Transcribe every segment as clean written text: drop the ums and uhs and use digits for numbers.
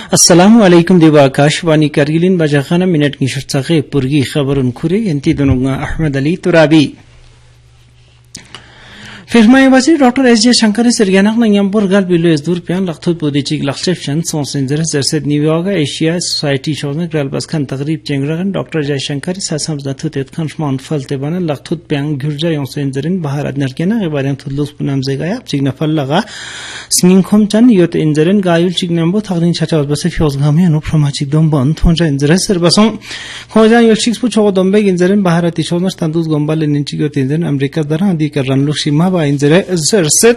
Assalamualaikum diwa Akashwani Kargilin Bajakhana Minute Nishurtsaqe Purgi Khabarun Khure Enti Dununga Ahmed Ali Turabi Firma Wazir Dr. S.J. Shankari Siryanak Nanyambur Gal Bilu Esdur Pian Lakhut Podichik Lakhshefshan Son Sinzer Zerset Niwaga Asia Society Shoznak Ralbaskan Tagrib Jengragan Dr. Jai Shankari Sasams Datut Kanshman Faltebana Lakhut Pian Gurja Yon Sinzerin Baharat Narkena Evarian Tudlus Punam Zegaya Signafal Laga Sninkom Chan Yot Inzerin Gayul Chignambo Tagrin Chachas Basif Yozgami and Upramachik Domban Tonja Inzeres Serbason Hoja Yoshix Pucho Dombeg Inzerin Baharati Shonas Tandus Gombal and Inchigot Inzen America Darandi Karan Lushima इंजरे जरसेत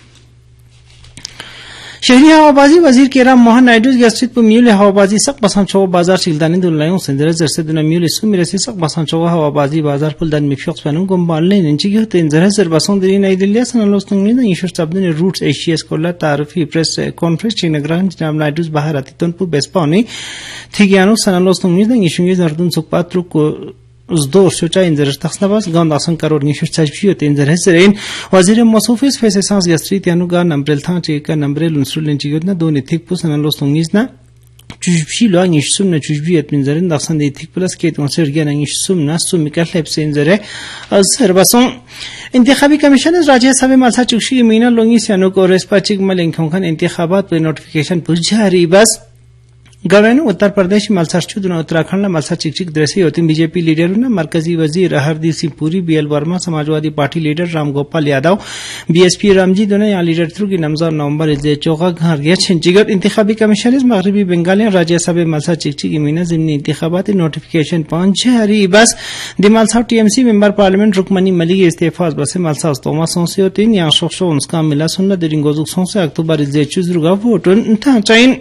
शहरी हवाबाजी वजीर carrom Mohan Naidu गस्टित पुमियुल हवाबाजी सक बसम छो बाजार चिलदानी दुलायों सेंदरे जरसेत दुना मियुल इसु मिरेसी सक बसम छो हवाबाजी बाजार पुलदान मिफियोक्स पनुं गोंबाले निंचिगे होते इंजरे जरबसों दिरी नई दिल्ली सनलोस्तुंगनी ने इशुर शब्दने रूट्स एशिया स्कोला तारफी प्रेस कॉन्फ्रेंस चिनग्रान जनाब नायडू बाहराती तनपु बेस्पानी थिगियानो सनलोस्तुंगनी ने इशुंगे जरदुन सुपात्रुक Uzdor Shucha in the Tasnavas, Gondasan Karor Nishu Sajut in the Reserin, Wazir Mosofis faces Sans Gastrit, Yanugan, Umbreltan Chica, Umbrel, and Sulin Chigutna, Doni Tikpus and Lostongisna. Chujbilo and Ishsum, Chujbi at Minzarin, Dasan de Tikpulas, Kate on Sergian and Ishsum, Sumika Leps in the Re, as Serbason. In the Habi Commission, Raja Savi Masachushi, Mina Longisianuko, Respachik Malinkonkan, and Tihabat with notification Pujari Bas. Governor Uttar Pradesh मलसाचुदुना Uttarakhand Malsa चिकचिक द्रसी होती BJP leader ने मरकजी वजीर Hardeep Singh Puri BL Verma Samajwadi party leader Ramgopal Yadav BSP Ramji दोने या leader through की नमजार नवंबर इजे चौका घर गया छिंचिगर इंतखाबी कमीशन मगरबी बंगाल राज्यसभा मलसा चिकचिक इमीना जिमनी इंतखाबाती नोटिफिकेशन पहुंच हरी बस दिमालसा TMC member parliament Rukmani Malik इस्तीफा बस मलसा तोमा सोंसे होती या शोशो उनका मिला सुनना दिरिंगोजुक सोंसे अक्टूबर इजे चुजरुगा वोटन चाइन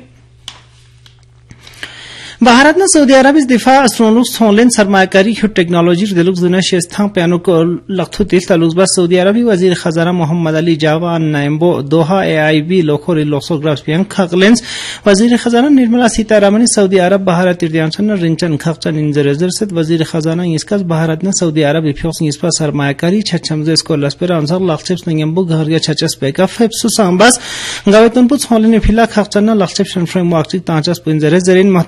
भारत ने सऊदी अरब इस दिफा अस्ट्रोनॉट सोलेन सरमाकारी ह्यू टेक्नोलॉजी दिलुक दुना शेस्थां प्यानो को लखथुति तलुजबा सऊदी अरबी वजीर खजाना मोहम्मद अली जावा नायम्बो दोहा एआईबी लोखोरी लोसोग्राफ्स पियन खगलेंस वजीर खजाना निर्मला सीतारामन सऊदी अरब भारत इर्दियांसन रिंचन खगचन इंजरेजर से वजीर खजाना इसकास भारत ने सऊदी अरब इफियोस इसपा सरमाकारी छछमजे इसको लस्पेर अंसर लखचेप्स नयम्बो घरगे छचस पेका फेप्सु सांबास गावेतनपु सोलेन फिला खगचन लखचेप्स फ्रेमवर्क तांचस पिंजरे जरिन